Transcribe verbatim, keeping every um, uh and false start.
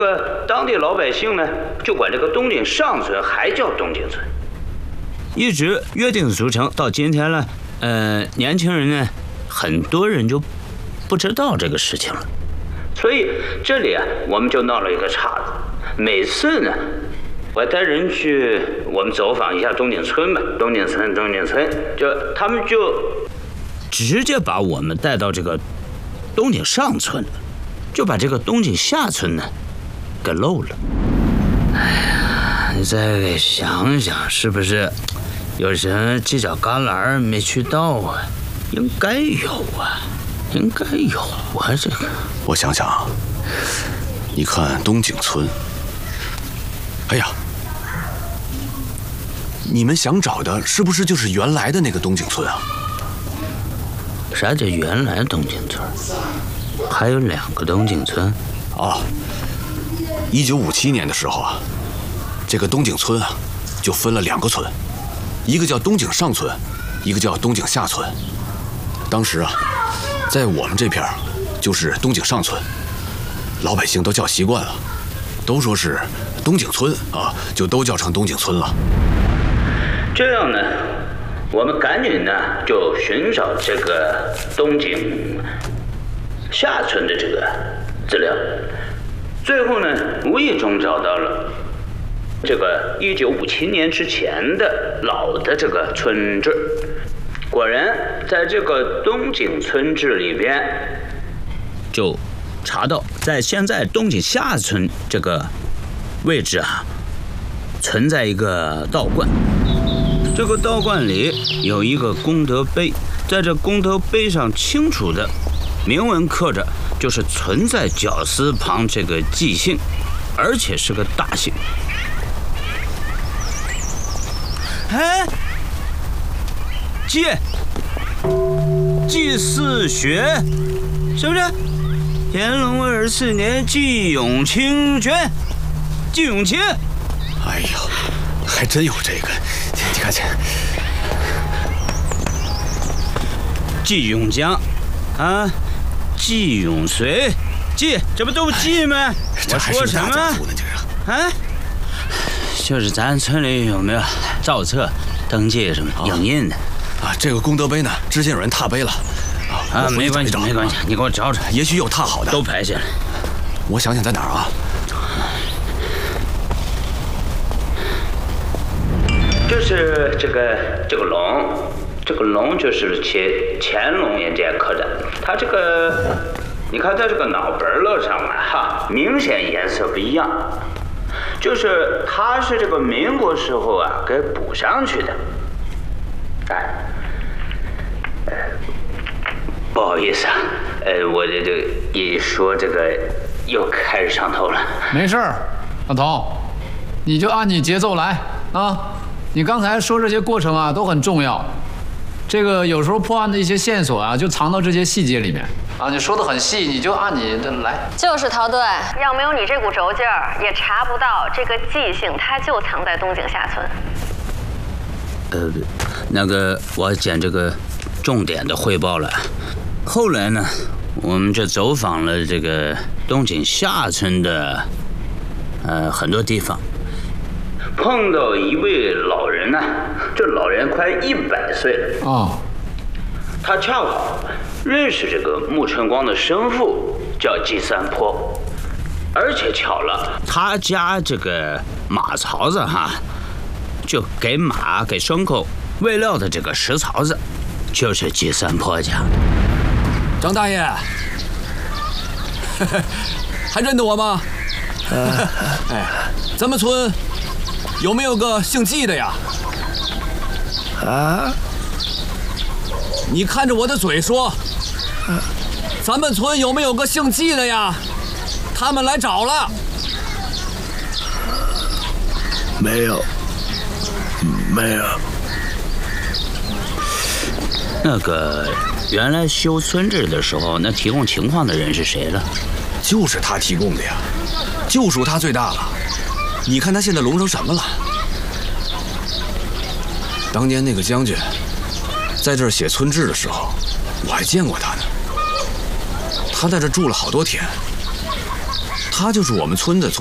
这个当地老百姓呢，就管这个东井上村还叫东井村，一直约定俗成。到今天呢，呃，年轻人呢，很多人就不知道这个事情了。所以这里啊，我们就闹了一个岔子。每次呢，我带人去我们走访一下东井村嘛，东井村，东井村，就他们就直接把我们带到这个东井上村了，就把这个东井下村呢给漏了。哎呀，你再给想想，是不是有什么犄角旮旯没去到啊？应该有啊，应该有啊。这个， 我想想啊，你看东井村，哎呀，你们想找的是不是就是原来的那个东井村啊？ 啥叫原来东井村？还有两个东井村？ 哦，一九五七年的时候啊，这个东井村啊，就分了两个村，一个叫东井上村，一个叫东井下村。当时啊，在我们这片就是东井上村，老百姓都叫习惯了，都说是东井村啊，就都叫成东井村了。 这样呢，我们赶紧呢就寻找这个东井下村的这个资料，最后呢无意中找到了这个一九五七年之前的老的这个村志。果然在这个东井村志里边就查到，在现在东井下村这个位置啊，存在一个道观。这个道观里有一个功德碑，在这功德碑上清楚的铭文刻着，就是存在绞丝旁这个纪姓，而且是个大姓。哎，纪纪思学，是不是？乾隆二十四年，纪永清捐，纪永清。 哎呀，还真有这个，你看这。 纪永江，啊，纪永随，纪，这不都纪吗？ 这还是大家族呢，这个。 啊，就是咱村里有没有造册、登记什么影印的？ 啊，这个功德碑呢，之前有人踏碑了。 啊，没关系，没关系，你给我找找， 也许有踏好的， 都拍下来。 我想想在哪儿啊？ 就是这个这个龙，这个龙就是乾乾隆年间刻的，它这个你看在这个脑本乐上啊，哈，明显颜色不一样，就是它是这个民国时候啊给补上去的。哎，呃，不好意思啊，呃，我这这一说这个又开始上头了。 没事儿，老头，你就按你节奏来啊。你刚才说这些过程啊都很重要，这个有时候破案的一些线索啊就藏到这些细节里面啊。你说的很细，你就按你的来。 就是陶队，要没有你这股轴劲儿，也查不到这个纪姓，它就藏在东井下村。 呃，那个我讲这个重点的汇报了。后来呢，我们就走访了这个东井下村的呃很多地方。碰到一位老人呢，这老人快一百岁了哦， 他恰好认识这个穆春光的生父，叫纪三坡，而且巧了，他家这个马槽子哈，就给马给牲口喂料的这个食槽子，就是纪三坡家。 张大爷，还认得我吗？哎，咱们村有没有个姓纪的呀？ 啊！ 你看着我的嘴说，咱们村有没有个姓纪的呀？他们来找了。 没有，没有。 那个原来修村志的时候，那提供情况的人是谁了？ 就是他提供的呀，就属他最大了。你看他现在聋成什么了？当年那个将军在这儿写村志的时候，我还见过他呢。他在这住了好多天，他他就是我们村子